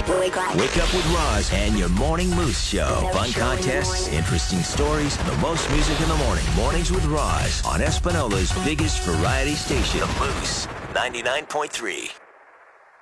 Wake up with Roz and your Morning Moose Show. Fun contests, interesting stories, the most music in the morning. Mornings with Roz on Espanola's biggest variety station, Moose 99.3.